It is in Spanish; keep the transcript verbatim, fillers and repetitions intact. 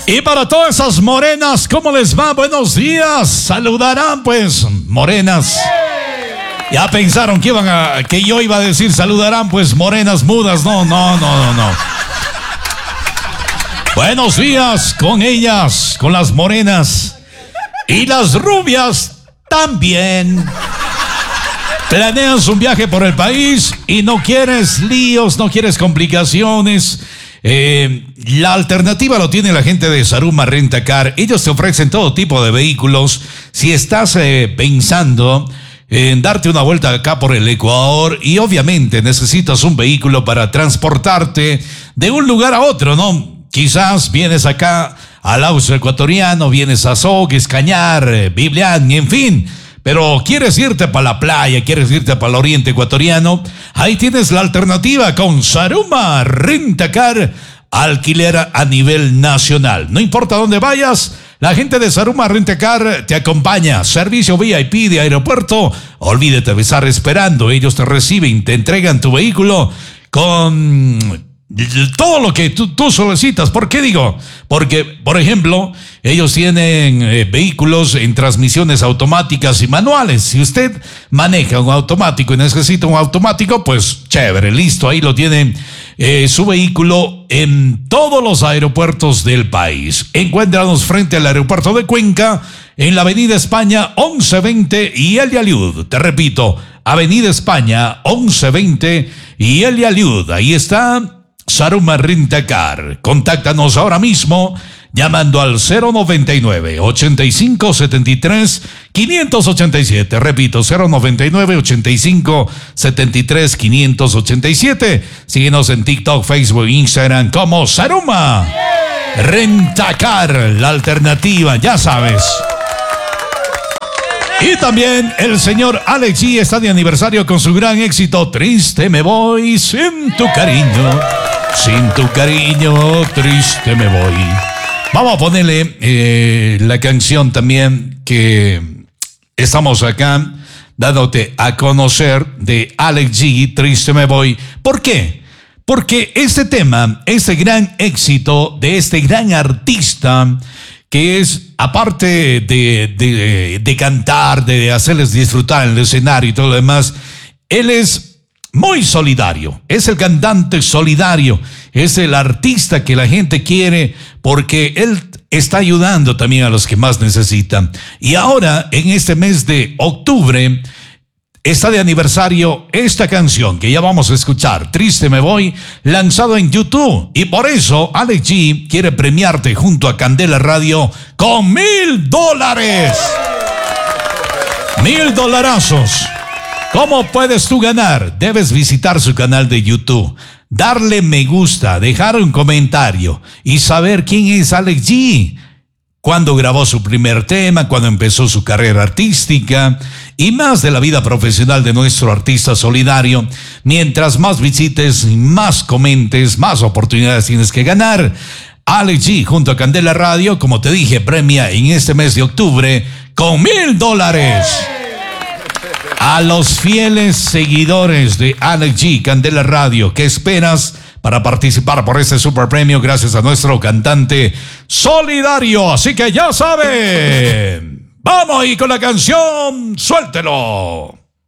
Y para todas esas morenas, ¿cómo les va? Buenos días. Saludarán, pues, morenas. Ya pensaron que iban a, que yo iba a decir saludarán, pues, morenas mudas. No, no, no, no, no. Buenos días con ellas, con las morenas. Y las rubias también. Planeas un viaje por el país y no quieres líos, no quieres complicaciones. Eh, la alternativa lo tiene la gente de Saruma Rentacar. Ellos te ofrecen todo tipo de vehículos. Si estás eh, pensando en darte una vuelta acá por el Ecuador y obviamente necesitas un vehículo para transportarte de un lugar a otro, ¿no? Quizás vienes acá al Austro Ecuatoriano, vienes a Soques, Cañar, Biblián, en fin. Pero quieres irte para la playa, quieres irte para el oriente ecuatoriano, ahí tienes la alternativa con Saruma Rentacar, alquiler a nivel nacional. No importa dónde vayas, la gente de Saruma Rentacar te acompaña. Servicio V I P de aeropuerto, olvídate de estar esperando. Ellos te reciben, te entregan tu vehículo con todo lo que tú, tú solicitas. ¿Por qué digo? Porque, por ejemplo, ellos tienen eh, vehículos en transmisiones automáticas y manuales. Si usted maneja un automático y necesita un automático, pues chévere, listo. Ahí lo tienen eh, su vehículo en todos los aeropuertos del país. Encuéntranos frente al aeropuerto de Cuenca, en la Avenida España once veinte y El Yaliud. Te repito, Avenida España once veinte y El Yaliud. Ahí está Saruma Rentacar. Contáctanos ahora mismo llamando al cero noventa y nueve, ochenta y cinco, setenta y tres, quinientos ochenta y siete. Repito, cero noventa y nueve, ochenta y cinco, setenta y tres, quinientos ochenta y siete. Síguenos en TikTok, Facebook, Instagram como Saruma Rentacar, la alternativa, ya sabes. Y también el señor Alex G está de aniversario con su gran éxito Triste me voy sin tu cariño. Sin tu cariño, triste me voy. Vamos a ponerle eh, la canción también que estamos acá dándote a conocer de Alex G, Triste me voy. ¿Por qué? Porque este tema, este gran éxito de este gran artista, que es, aparte de, de, de cantar, de hacerles disfrutar en el escenario y todo lo demás, él es muy solidario, es el cantante solidario, es el artista que la gente quiere porque él está ayudando también a los que más necesitan. Y ahora, en este mes de octubre, está de aniversario esta canción que ya vamos a escuchar, Triste me voy, lanzado en YouTube. Y por eso Alex G quiere premiarte junto a Candela Radio con mil dólares. Mil dolarazos. ¿Cómo puedes tú ganar? Debes visitar su canal de YouTube, darle me gusta, dejar un comentario y saber quién es Alex G, cuándo grabó su primer tema, cuándo empezó su carrera artística y más de la vida profesional de nuestro artista solidario. Mientras más visites, más comentes, más oportunidades tienes que ganar. Alex G junto a Candela Radio, como te dije, premia en este mes de octubre con mil dólares. A los fieles seguidores de Alex G, Candela Radio, ¿qué esperas para participar por este super premio gracias a nuestro cantante solidario? Así que ya saben, vamos ahí con la canción, suéltelo.